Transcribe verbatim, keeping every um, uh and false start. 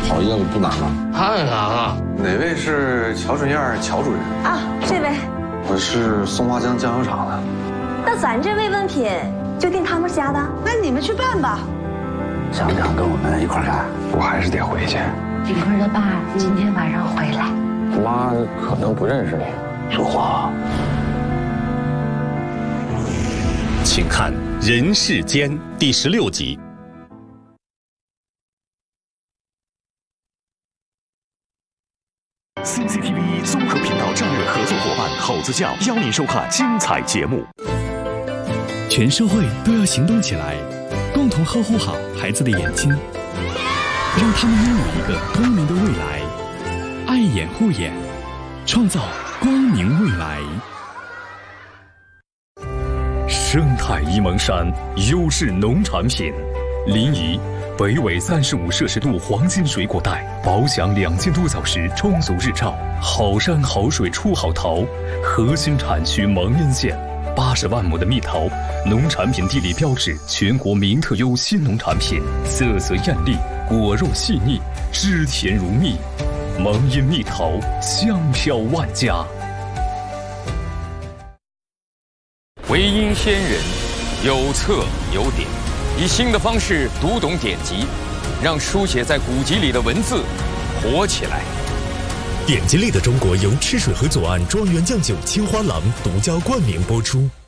跑业务不难吗？ 太难了。 哪位是乔准燕乔主任啊？这位， 我是松花江酱油厂的。 那咱这位问品就订他们家的，那你们去办吧。 想不想跟我们一块干？ 我还是得回去。 李慧的爸今天晚上回来， 妈可能不认识你。 说话。 请看《人世间》第十六集。 C C T V 综合频道战略合作伙伴好自教邀您收看精彩节目。 全社会都要行动起来，共同呵护好孩子的眼睛，让他们拥有一个光明的未来。爱眼护眼，创造光明未来。 生态沂蒙山优质农产品，临沂北纬三十五摄氏度黄金水果带，保享两千多小时充足日照，好山好水出好桃。核心产区蒙恩县，八十万亩的蜜桃，农产品地理标志，全国名特优新农产品，色泽艳丽，果肉细腻，汁甜如蜜。蒙恩蜜桃，香飘万家。 为音先人，有册有典，以新的方式读懂典籍，让书写在古籍里的文字活起来。 典籍里的中国由赤水河左岸庄园酱酒青花郎独家冠名播出。